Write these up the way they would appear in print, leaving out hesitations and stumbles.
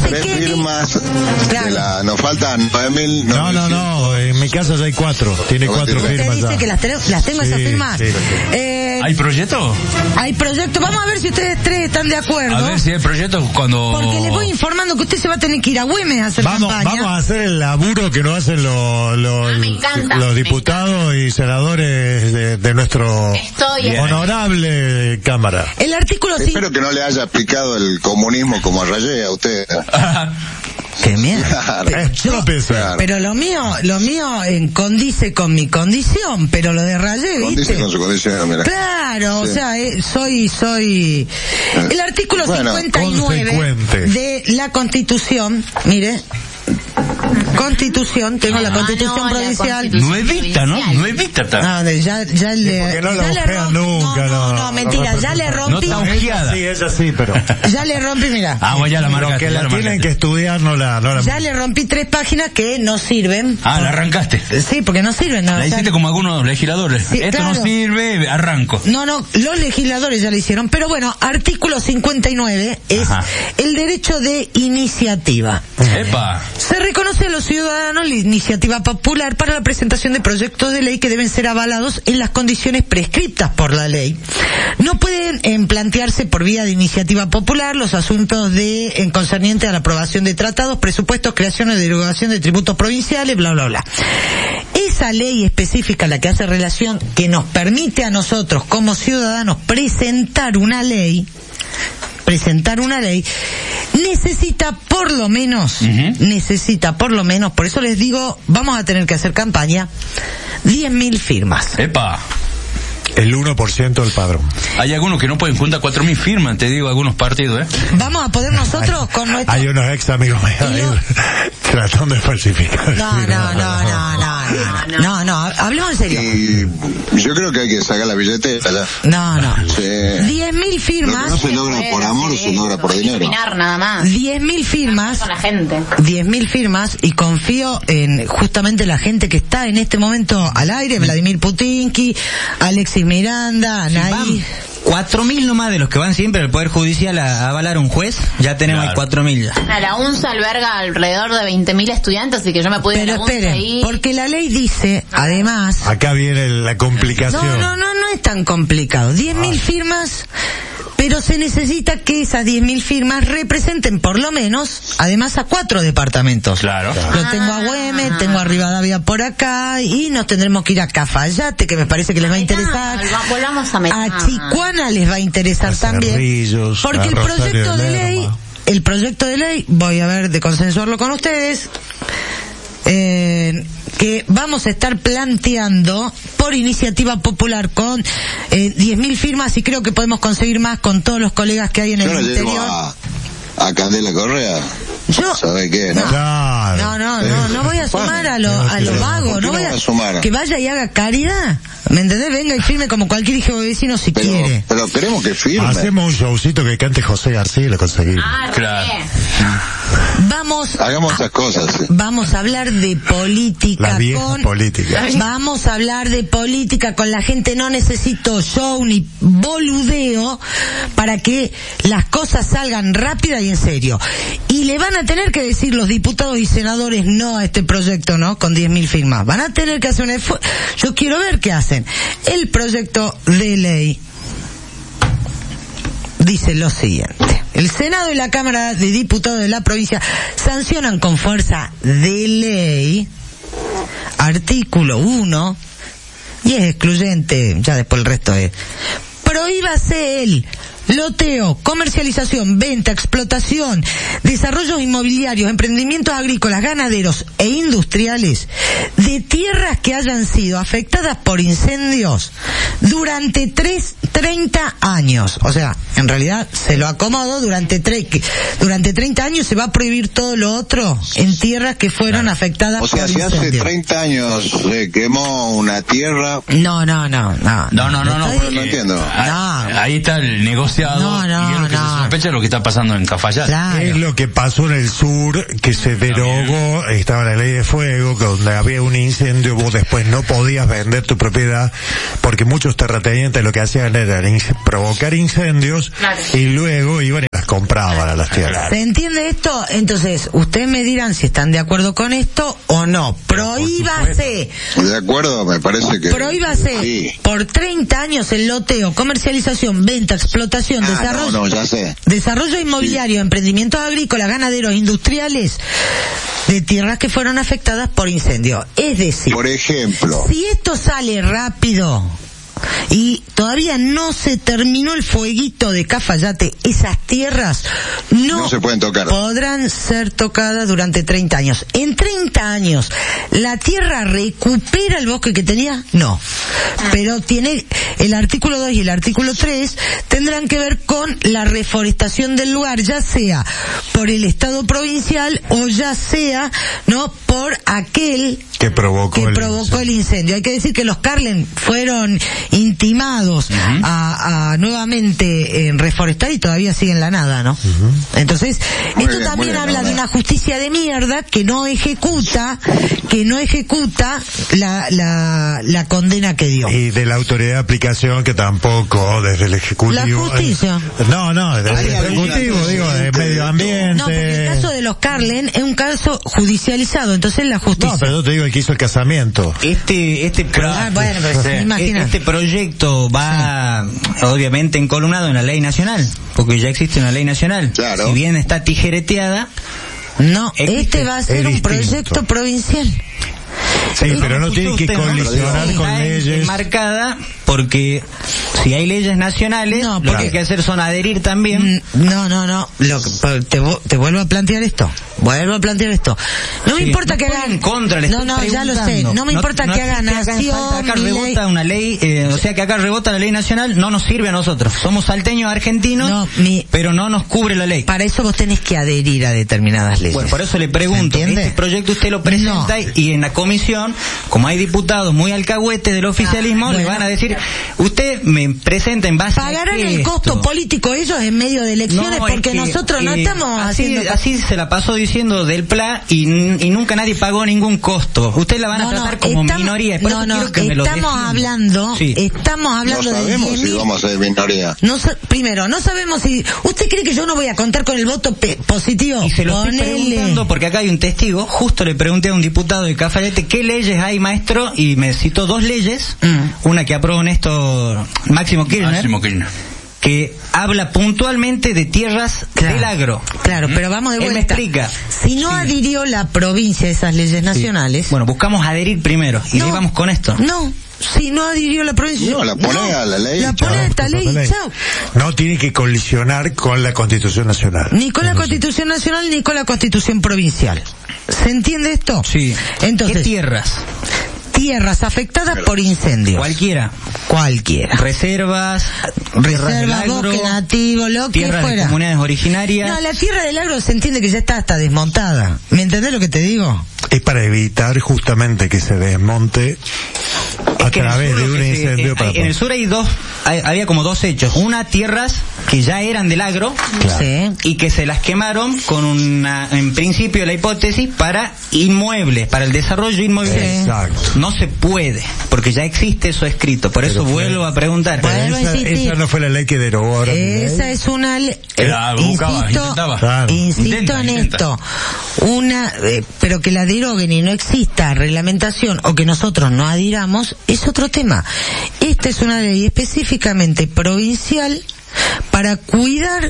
dice 3 Kenny. firmas. Claro. Nos faltan 9.000. No, en mi caso ya hay 4. Tiene 4 ¿Usted firmas dice ya. que las tengo esas firmas? Sí. ¿Hay proyecto? Hay proyecto. Vamos a ver si ustedes tres están de acuerdo. A ver si hay proyecto cuando... Porque les voy informando que usted se va a tener que ir a Güemes a hacer campaña. Vamos a hacer el laburo que nos hacen los diputados y senadores de nuestro honorable Cámara. El artículo 5. Espero que no le haya picado el comunismo como a Rayé a usted. Qué miedo. Pero lo mío condice con mi condición, pero lo de Rayé, ¿viste? Condice con su condición, mira. Claro, Sí. O sea, soy... El artículo 59 de la Constitución, mire... Constitución, tengo la Constitución provincial. Nuevita, ¿no? Nuevita está. Ya le... Porque no la ojean nunca, No, mentira, ya le rompí. No está ojeada. Sí, ella sí, pero... Ya le rompí, mira. Ya la marcaste. Los que la tienen que estudiar no la... Ya le rompí 3 páginas que no sirven. La arrancaste. Sí, porque no sirven. La hiciste como algunos legisladores. Sí, Esto claro. no sirve, arranco. No, los legisladores ya lo hicieron. Pero bueno, artículo 59 es el derecho de iniciativa. Epa. Se reconoce a los ciudadanos la iniciativa popular para la presentación de proyectos de ley que deben ser avalados en las condiciones prescriptas por la ley. No pueden plantearse por vía de iniciativa popular los asuntos concernientes a la aprobación de tratados, presupuestos, creación o derogación de tributos provinciales, bla, bla, bla. Esa ley específica, la que hace relación, que nos permite a nosotros como ciudadanos presentar una ley, necesita por lo menos, por eso les digo, vamos a tener que hacer campaña, 10.000 firmas. Epa. El 1% del padrón. Hay algunos que no pueden juntar 4.000 firmas, te digo, algunos partidos, Vamos a poder nosotros con nuestro... Hay unos ex amigos míos ahí tratando de falsificar. No, hablemos en serio. Y yo creo que hay que sacar la billetera ya. No. Sí. 10.000 firmas. Lo que no se logra por amor o se logra por dinero. Nada más. 10.000 firmas. Con la gente. 10.000 firmas, y confío en justamente la gente que está en este momento al aire, Vladimir Putinki, Alexis Miranda, Anaí. 4.000 nomás de los que van siempre al Poder Judicial a avalar un juez, ya tenemos 4.000 ya. La UNSA alberga alrededor de 20.000 estudiantes, así que yo me pude ir a la UNSA ahí. Porque la ley dice, además... Acá viene la complicación. No es tan complicado. 10.000 firmas... Pero se necesita que esas 10.000 firmas representen por lo menos, además, a 4 departamentos. Claro. Lo tengo a Güemes, tengo a Rivadavia por acá, y nos tendremos que ir a Cafayate, que me parece que les va a interesar. Volvamos a Chicuana les va a que también, Cerrillos, porque el proyecto de ley, voy a ver de consensuarlo con ustedes, que vamos a estar planteando por iniciativa popular con 10.000 firmas, y creo que podemos conseguir más con todos los colegas que hay en el interior. A Candela Correa. ¿Sabe qué? No voy a sumar a los vagos, no voy a sumar. Que vaya y haga caridad, ¿me entendés? Venga y firme como cualquier hijo de vecino si quiere. Pero queremos que firme. Hacemos un showcito que cante José García y lo conseguimos. Claro. Hagamos esas cosas. Sí. Vamos a hablar de política. La vieja política. Vamos a hablar de política con la gente. No necesito show ni boludeo para que las cosas salgan rápida y en serio. Y le van a tener que decir los diputados y senadores no a este proyecto, ¿no? Con 10.000 firmas. Van a tener que hacer un esfuerzo. Yo quiero ver qué hacen. El proyecto de ley dice lo siguiente: el Senado y la Cámara de Diputados de la provincia sancionan con fuerza de ley, artículo 1, y es excluyente, ya después el resto es: prohíbase el loteo, comercialización, venta, explotación, desarrollos inmobiliarios, emprendimientos agrícolas, ganaderos e industriales de tierras que hayan sido afectadas por incendios durante 30 años. O sea, en realidad se lo acomodo, durante 30 años se va a prohibir todo lo otro en tierras que fueron afectadas por incendios. O sea, si hace 30 años se quemó una tierra... No. No entiendo. No. Ahí está el negocio demasiado. Y es lo que se sospecha lo que está pasando en Cafayate. Claro. Es lo que pasó en el sur, que se derogó, estaba la ley de fuego, que donde había un incendio, vos después no podías vender tu propiedad, porque muchos terratenientes lo que hacían era provocar incendios y luego iban y las compraban a las tierras. ¿Se entiende esto? Entonces, ustedes me dirán si están de acuerdo con esto o no. Prohíbase. De acuerdo, me parece que... Prohíbase por 30 años el loteo, comercialización, venta, explotación, desarrollo inmobiliario, emprendimientos agrícolas, ganaderos, industriales de tierras que fueron afectadas por incendio. Es decir, por ejemplo, si esto sale rápido y todavía no se terminó el fueguito de Cafayate, esas tierras no se pueden tocar. Podrán ser tocadas durante 30 años. En 30 años, ¿la tierra recupera el bosque que tenía? No. Pero tiene el artículo 2 y el artículo 3 tendrán que ver con la reforestación del lugar, ya sea por el Estado provincial o ya sea por aquel que provocó el incendio. Hay que decir que los Carlen fueron intimados a nuevamente reforestar y todavía siguen la nada, ¿no? Entonces, esto también habla de una justicia de mierda que no ejecuta la condena que dio. Y de la autoridad de aplicación que tampoco, desde el Ejecutivo. La justicia. Desde el Ejecutivo, de medio ambiente. No, porque el caso de los Carlen es un caso judicializado, entonces la justicia. No, pero yo te digo que hizo el casamiento. Este proyecto va obviamente encolumnado en la ley nacional, porque ya existe una ley nacional. Claro. Si bien está tijereteada, va a ser un proyecto provincial. Sí, pero no tiene que colisionar con leyes. Marcada, porque si hay leyes nacionales, lo que hay que hacer son adherir también. Te vuelvo a plantear esto. No me importa que hagan contra, ya lo sé. No me importa que hagan nación. Acá rebota una ley, o sea que acá rebota la ley nacional, no nos sirve a nosotros. Somos salteños argentinos, pero no nos cubre la ley. Para eso vos tenés que adherir a determinadas leyes. Bueno, por eso le pregunto, este proyecto usted lo presenta y en la comisión, como hay diputados muy alcahuetes del oficialismo, le van a decir, usted me presenta en base pagarán el costo político ellos en medio de elecciones, porque nosotros no estamos haciendo... Así se la pasó diciendo del PLA y nunca nadie pagó ningún costo. Usted la van a tratar como minoría. Estamos hablando de... No sabemos si vamos a ser minoría. Primero, no sabemos si... ¿Usted cree que yo no voy a contar con el voto positivo? Y se lo estoy preguntando porque acá hay un testigo. Justo le pregunté a un diputado de Cafayate qué leyes hay, maestro, y me citó 2 leyes. Una que aprobó Néstor Máximo Kirchner, que habla puntualmente de tierras del agro. Claro, pero vamos de vuelta. Él me explica. Si no adhirió la provincia a esas leyes nacionales... Bueno, buscamos adherir primero y ahí vamos con esto. Si no adhirió la provincia... la pone a la ley. La pone a esta ley, chao. No tiene que colisionar con la Constitución Nacional. Ni con la Constitución Nacional ni con la Constitución Provincial. ¿Se entiende esto? Sí. Entonces, ¿qué tierras? Tierras afectadas por incendios. Cualquiera. Reservas, bosque nativo, lo que fuera. Tierras de comunidades originarias. No, la tierra del agro se entiende que ya está hasta desmontada. ¿Me entendés lo que te digo? Es para evitar justamente que se desmonte a través de un incendio. En el sur había como 2 hechos. Una, tierras que ya eran del agro, y que se las quemaron con en principio la hipótesis para inmuebles, para el desarrollo inmobiliario. Exacto. No se puede, porque ya existe eso escrito. Por eso vuelvo a preguntar. Esa no fue la ley que derogó ahora. Esa es una ley. Insisto en esto. Pero que la deroguen y no exista reglamentación o que nosotros no adhiramos es otro tema. Esta es una ley específicamente provincial para cuidar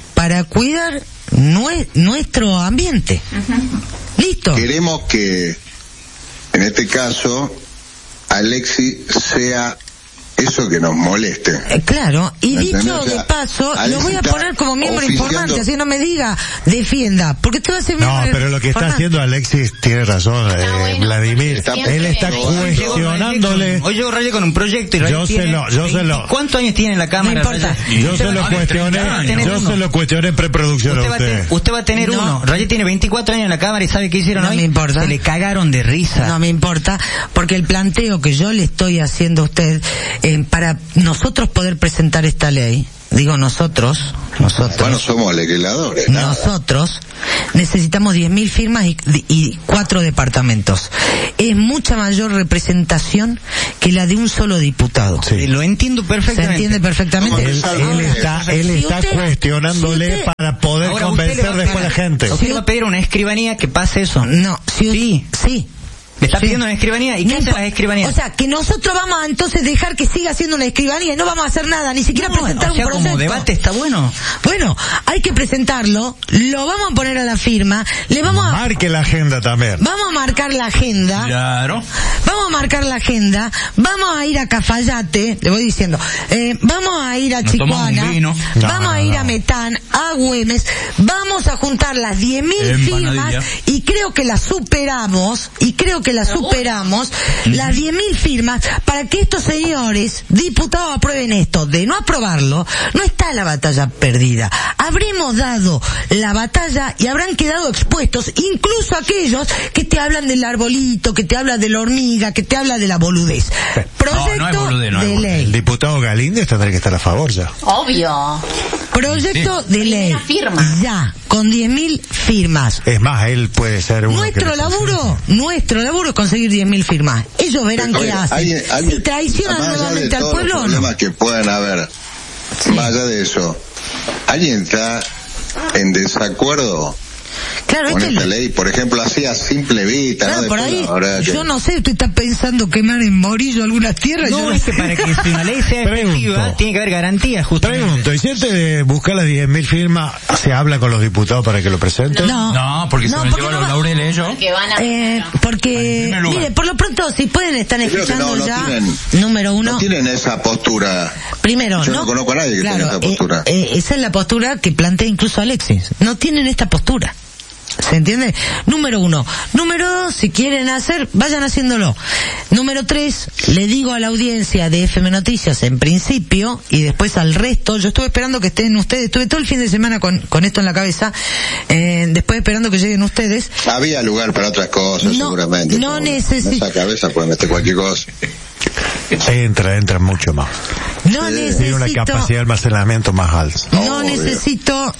nuestro ambiente. ¿Listo? Queremos que en este caso Alexis sea eso que nos moleste. Claro, y dicho de paso, lo voy a poner como miembro informante, así no me diga, defienda, porque tú vas a ser miembro. No, pero lo que está haciendo Alexis tiene razón, Vladimir. Él está cuestionándole. Hoy yo rayé con un proyecto y yo se lo. ¿Cuántos años tiene en la Cámara? No importa. Yo se lo cuestioné en preproducción a usted. Usted va a tener uno. Rayé tiene 24 años en la Cámara y ¿sabe qué hicieron hoy? No me importa. Se le cagaron de risa. No me importa, porque el planteo que yo le estoy haciendo a usted para nosotros poder presentar esta ley, digo nosotros. Bueno, somos legisladores. Nosotros necesitamos 10.000 firmas y 4 departamentos. Es mucha mayor representación que la de un solo diputado. Sí. Lo entiendo perfectamente. ¿Se entiende perfectamente? Él está cuestionándole para poder convencer después a la gente. ¿Usted va a pedir a una escribanía que pase eso? No, sí. Le está pidiendo una escribanía. ¿Y qué hace la escribanía? O sea, que nosotros vamos a entonces dejar que siga siendo una escribanía y no vamos a hacer nada, ni siquiera presentar un proyecto. Como debate está bueno. Bueno, hay que presentarlo, lo vamos a poner a la firma, Marque la agenda también. Vamos a marcar la agenda. Claro. Vamos a marcar la agenda, vamos a ir a Cafayate, le voy diciendo, vamos a ir a Chicuana, vamos a ir a Metán, a Güemes, vamos a juntar las 10.000 firmas y creo que las superamos, las 10.000 firmas, para que estos señores diputados aprueben esto. De no aprobarlo, no está la batalla perdida. Habremos dado la batalla y habrán quedado expuestos incluso aquellos que te hablan del arbolito, que te hablan de la hormiga, que te habla de la boludez. Proyecto de ley. El diputado Galíndez tendrá que estar a favor ya. Obvio. Proyecto de ley. Ya, con 10.000 firmas. Es más, él puede ser uno. Nuestro laburo es conseguir 10.000 firmas. Ellos verán qué hacen. Si traicionan nuevamente al pueblo o no. Los problemas que puedan haber, más allá de eso, ¿alguien está en desacuerdo con esta ley? Por ejemplo, así a simple vista. Claro, ¿no? por ahí, yo no sé, usted está pensando quemar en Morillo algunas tierras. No, es que para que si una ley sea efectiva, tiene que haber garantías, justamente. Pregunto, ¿y si antes de buscar las 10.000 firmas, se habla con los diputados para que lo presenten? No, porque se van a llevar los laureles ellos. Porque, mire, por lo pronto, si pueden, están escuchando número uno. No tienen esa postura. Primero, yo no conozco a nadie que tenga esa postura. Esa es la postura que plantea incluso Alexis. No tienen esta postura. ¿Se entiende? Número 1. Número 2, si quieren hacer, vayan haciéndolo. Número 3, le digo a la audiencia de FM Noticias en principio, y después al resto, yo estuve esperando que estén ustedes, estuve todo el fin de semana con esto en la cabeza, después esperando que lleguen ustedes. Había lugar para otras cosas, seguramente. No necesito. En esa cabeza puede meter cualquier cosa. Entra mucho más. Tiene una capacidad de almacenamiento más alta. No necesito,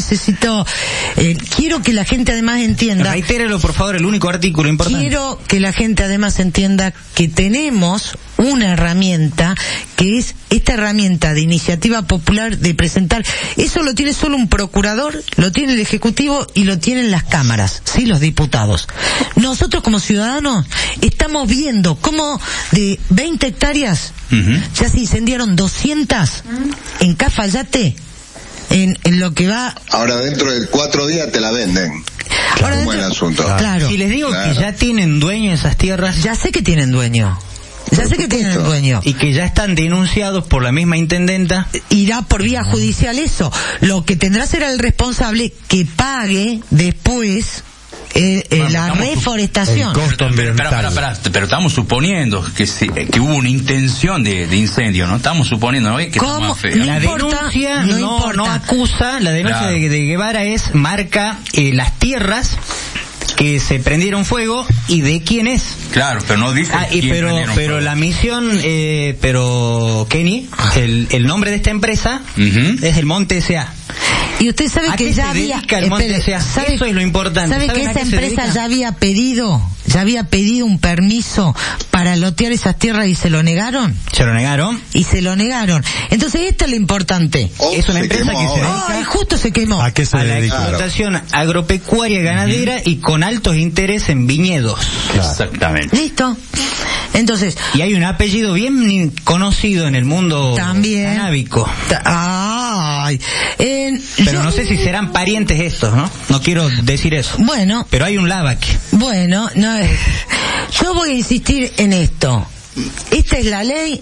quiero que la gente además entienda. Reitérelo, por favor, el único artículo importante. Quiero que la gente además entienda que tenemos una herramienta que es esta herramienta de iniciativa popular de presentar. Eso lo tiene solo un procurador, lo tiene el Ejecutivo y lo tienen las cámaras, sí, los diputados. Nosotros como ciudadanos estamos viendo cómo de 20 hectáreas ya se incendiaron 200 en Cafayate. En lo que va. Ahora dentro de 4 días te la venden. Ahora un buen asunto. Claro. Si les digo que ya tienen dueño esas tierras. Ya sé que tienen dueño. Tienen dueño. Y que ya están denunciados por la misma intendenta. Irá por vía judicial eso. Lo que tendrá será el responsable que pague después la reforestación. El costo ambiental. Pero estamos suponiendo que hubo una intención de incendio, ¿no? Estamos suponiendo, ¿no? Que ¿cómo? La denuncia no acusa, la denuncia de Guevara marca las tierras que se prendieron fuego y de quién es. Claro, pero no dice pero la misión, Kenny, el nombre de esta empresa es el Monte S.A. Y usted sabe que ya había eso es lo importante. ¿Sabe que esa empresa ya había pedido un permiso para lotear esas tierras y se lo negaron? Entonces esto es lo importante. Es una empresa que se dedica justo se quemó. ¿A qué se dedica? La explotación agropecuaria ganadera y con altos intereses en viñedos. Claro. Exactamente. Listo. Entonces, y hay un apellido bien conocido en el mundo canábico. Pero no sé si serán parientes estos, ¿no? No quiero decir eso. Bueno. Pero hay un Lavac. Bueno, no, yo voy a insistir en esto. Esta es la ley.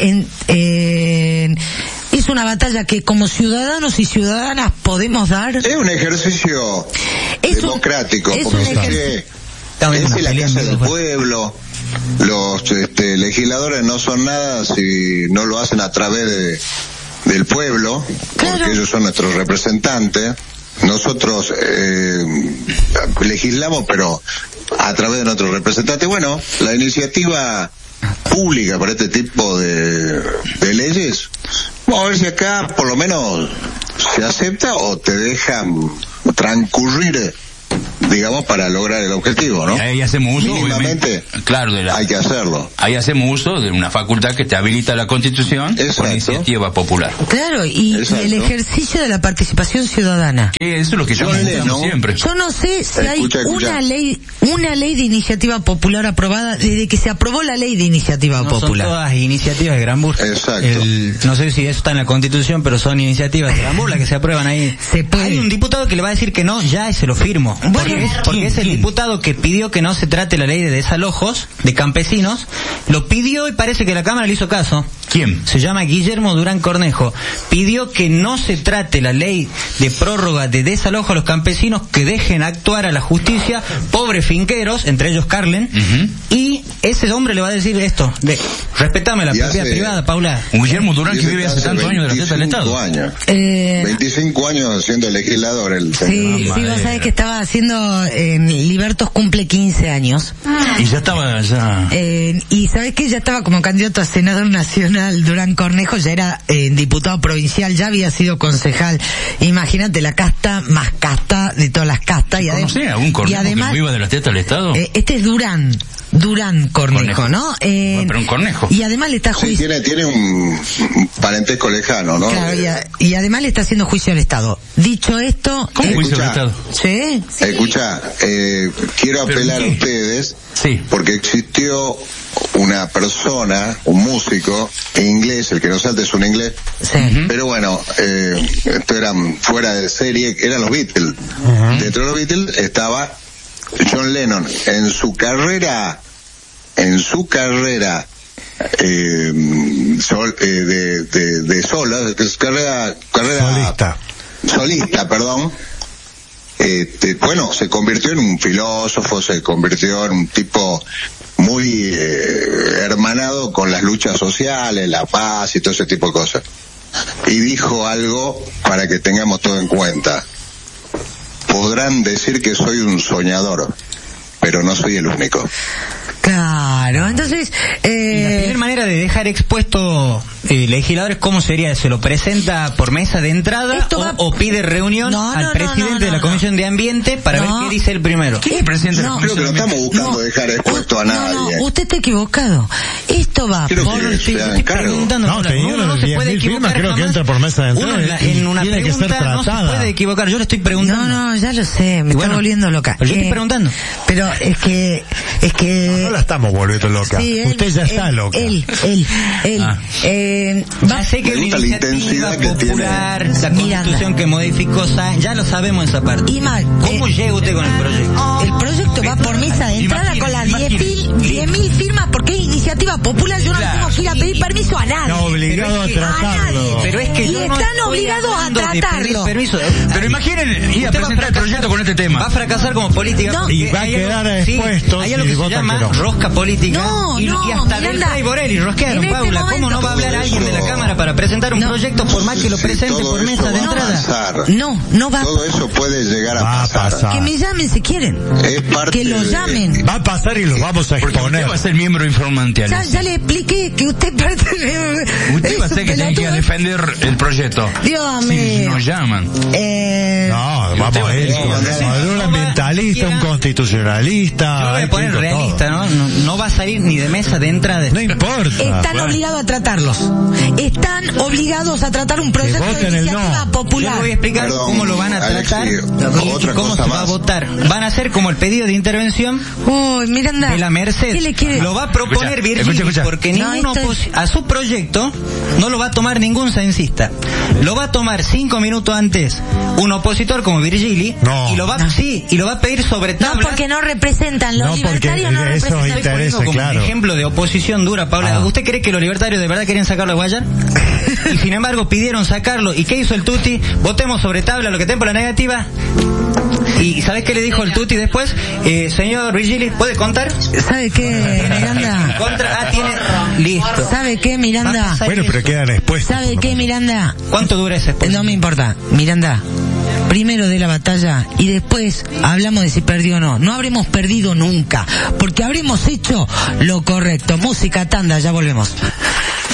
Es una batalla que como ciudadanos y ciudadanas podemos dar. Es un ejercicio democrático. Es la casa del pueblo. Los legisladores no son nada si no lo hacen a través del pueblo, porque ellos son nuestros representantes. Nosotros legislamos, pero a través de nuestros representantes. Bueno, la iniciativa pública para este tipo de leyes. Vamos a ver si acá por lo menos se acepta o te dejan transcurrir, digamos, para lograr el objetivo, ¿no? Ahí hacemos uso, mínimamente, claro, hay que hacerlo. Ahí hacemos uso de una facultad que te habilita la Constitución con iniciativa popular. Claro, y el ejercicio de la participación ciudadana. Eso es lo que yo entiendo siempre. Yo no sé si hay una ley de iniciativa popular aprobada desde que se aprobó la ley de iniciativa popular. Son todas iniciativas de Granburg. Exacto. No sé si eso está en la Constitución, pero son iniciativas de Granburg las que se aprueban ahí. Hay un diputado que le va a decir que no, ya se lo firmo. Porque es el diputado que pidió que no se trate la ley de desalojos de campesinos, lo pidió y parece que la Cámara le hizo caso. ¿Quién? Se llama Guillermo Durán Cornejo. Pidió que no se trate la ley de prórroga de desalojo a los campesinos, que dejen actuar a la justicia, pobres finqueros, entre ellos Carlen, y ese hombre le va a decir esto, respetame la propiedad privada, Paula. Un Guillermo Durán que vive hace tantos años de la teta del Estado. 25 años siendo legislador. Sí, vos sabés que estaba haciendo Libertos cumple 15 años. Y ya estaba y sabés que ya estaba como candidato a senador nacional. Durán Cornejo ya era diputado provincial, ya había sido concejal. Imagínate la casta más casta de todas las castas. Y algún Cornejo además, que viva de la teta del Estado. Este es Durán Cornejo, ¿no? Pero un Cornejo. Y además le está juicio. Sí, tiene un parentesco lejano, ¿no? Claro, y además le está haciendo juicio al Estado. Dicho esto... ¿Cómo juicio al Estado? ¿Sí? Escucha, quiero apelar a ustedes, porque existió una persona, un músico inglés, el que nos salta es un inglés, pero bueno, esto eran fuera de serie, eran los Beatles. Dentro de los Beatles estaba John Lennon. En su carrera de solista, perdón. Bueno, se convirtió en un filósofo, se convirtió en un tipo muy hermanado con las luchas sociales, la paz y todo ese tipo de cosas. Y dijo algo para que tengamos todo en cuenta. Podrán decir que soy un soñador, pero no soy el único. Claro, entonces... la primera manera de dejar expuesto legisladores, ¿cómo sería? ¿Se lo presenta por mesa de entrada o pide reunión al presidente de la Comisión de Ambiente para ver qué dice el primero? ¿Quién es el presidente de la Comisión? Creo que no estamos buscando dejar expuesto a nadie. Usted está equivocado. Esto va por... estoy preguntando. No se puede equivocar. Creo que entra por mesa de entrada. En una pregunta no se puede equivocar. Yo le estoy preguntando. No, ya lo sé. Me está volviendo loca. Pero yo estoy preguntando. Pero es que... No la estamos volviendo loca. Sí, usted ya está loca. Él. Ya sé que una iniciativa popular, la Constitución que modificó, ya lo sabemos esa parte. ¿Cómo llega usted con el proyecto? El proyecto va por mesa de entrada con las 10.000 firmas porque es iniciativa popular. Yo no tengo que ir a pedir permiso a nadie. Está obligado a tratarlo. Pero es que están obligados a tratarlo. Pero imaginen ir a presentar el proyecto con este tema. Va a fracasar como política. Y va a quedar expuesto. Hay algo que se llama rosca política. Y hasta Delta y Borelli rosquearon, Paula. ¿Cómo no va a hablar alguien de la Cámara para presentar un proyecto por más que lo presente por mesa de entrada? No va a pasar. Todo eso puede llegar a pasar. Que me llamen si quieren. Que lo llamen. Va a pasar y los vamos a exponer. Usted va a ser miembro informante. Ya le expliqué que usted usted va a ser que tiene que defender el proyecto. Dios mío. Si nos llaman. No, vamos a ver. Un ambientalista, un constitucionalista. Yo lo voy a poner realista, ¿no? No va a salir ni de mesa de entrada. No importa. Están obligados a tratarlos. Están obligados a tratar un proyecto de iniciativa popular. Yo voy a explicar cómo lo van a tratar y cómo se va a votar. Van a hacer como el pedido de intervención Miranda, de la Merced. Lo va a proponer Virgilio, porque a su proyecto no lo va a tomar ningún censista. Lo va a tomar 5 minutos antes un opositor como Virgili y lo va a pedir sobre tabla. No, porque no representan los libertarios, no representan. Como ejemplo de oposición dura, Paula. ¿Usted cree que los libertarios de verdad querían sacarlo a Guayar? Y sin embargo pidieron sacarlo. ¿Y qué hizo el Tuti? Votemos sobre tabla lo que tenga por la negativa. ¿Y sabes qué le dijo el Tuti después? Señor Virgili, ¿puede contar? ¿Sabe qué, Miranda? Tiene... Listo. ¿Sabe qué, Miranda? Bueno, pero quedan expuestos. ¿Sabe qué, Miranda? ¿Cuánto dura ese expuesto? No me importa. Miranda, primero de la batalla y después hablamos de si perdió o no. No habremos perdido nunca, porque habremos hecho lo correcto. Música, tanda, ya volvemos.